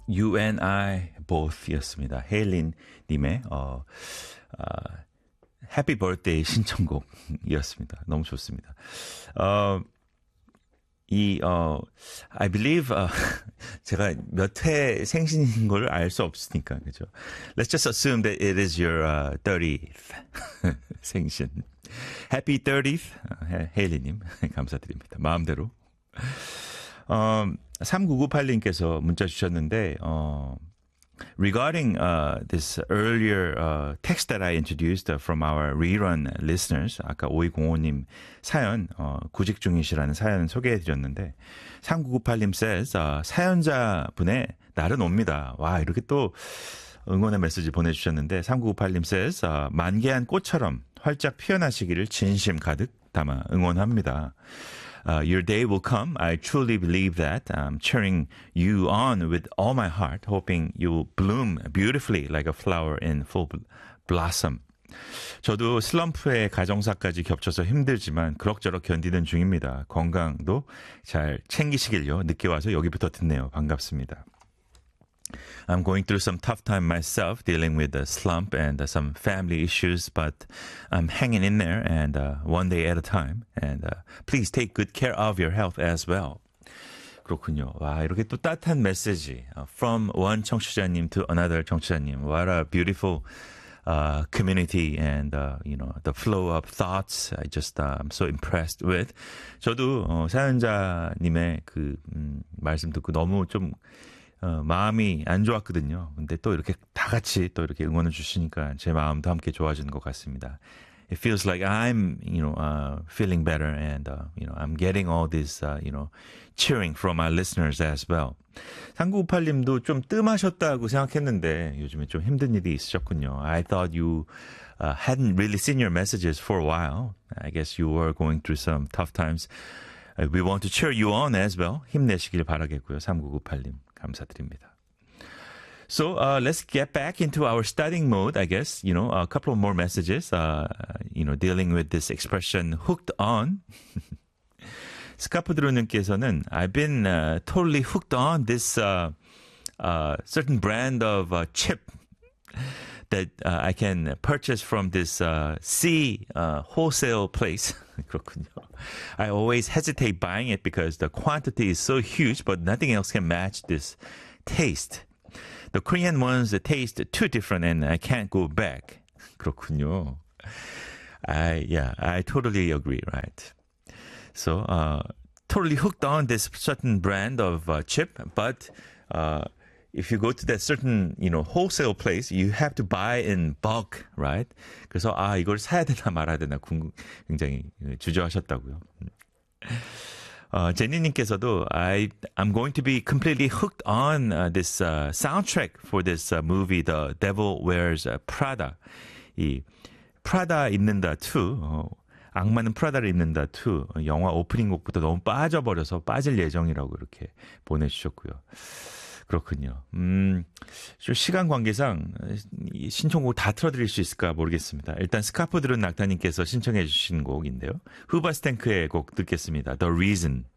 You and I both였습니다. 헤일린님의 해피 버스데이 신청곡이었습니다. 너무 좋습니다. I believe, 제가 몇 회 생신인 걸 알 수 없으니까, 그죠? Let's just assume that it is your 30th 생신. Happy 30th, 헤일리님, 감사드립니다. 마음대로. 3998님께서 문자 주셨는데, regarding this earlier text that I introduced from our rerun listeners, 아까 5205님 사연, 구직 중이시라는 사연 소개해드렸는데 3998님 says, 사연자분의 날은 옵니다. 와, 이렇게 또 응원의 메시지 보내주셨는데 3998님 says, 만개한 꽃처럼 활짝 피어나시기를 진심 가득 담아 응원합니다. Your day will come. I truly believe that. I'm cheering you on with all my heart, hoping you'll bloom beautifully like a flower in full blossom. 저도 슬럼프에 가정사까지 겹쳐서 힘들지만 그럭저럭 견디는 중입니다. 건강도 잘 챙기시길요. 늦게 와서 여기부터 듣네요. 반갑습니다. I'm going through some tough time myself, dealing with a slump and some family issues, but I'm hanging in there and one day at a time. And please take good care of your health as well. 그렇군요. 와, 이렇게 또 따뜻한 메시지. From one 청취자님 to another 청취자님. What a beautiful community and, the flow of thoughts. I'm so impressed with. 저도 사연자님의 그 말씀 듣고 너무 좀 마음이 안 좋았거든요. 근데 또 이렇게 다 같이 또 이렇게 응원을 주시니까 제 마음도 함께 좋아지는 것 같습니다. It feels like I'm, feeling better and, I'm getting all this, cheering from our listeners as well. 3998님도 좀 뜸하셨다고 생각했는데 요즘에 좀 힘든 일이 있으셨군요. I thought you hadn't really seen your messages for a while. I guess you were going through some tough times. We want to cheer you on as well. 힘내시길 바라겠고요. 3998님. 감사드립니다. So let's get back into our studying mode, I guess. A couple of more messages, dealing with this expression hooked on. 스카프드로님께서는 I've been totally hooked on this certain brand of chip that I can purchase from this C wholesale place. 그렇군요. I always hesitate buying it because the quantity is so huge, but nothing else can match this taste. The Korean ones taste too different and I can't go back. 그렇군요. I totally agree, right? So, totally hooked on this certain brand of chip, but if you go to that certain, wholesale place, you have to buy in bulk, right? 그래서 이걸 사야 되나 말아야 되나 굉장히 주저하셨다고요. 제니님께서도 I'm going to be completely hooked on this soundtrack for this movie, The Devil Wears Prada. 이 프라다 입는다 2. 악마는 프라다를 입는다 2. 영화 오프닝 곡부터 너무 빠져버려서 빠질 예정이라고 이렇게 보내주셨고요. 그렇군요. 시간 관계상 신청곡 다 틀어드릴 수 있을까 모르겠습니다. 일단 스카프 들은 낙타님께서 신청해 주신 곡인데요. 후바스탱크의 곡 듣겠습니다. The Reason.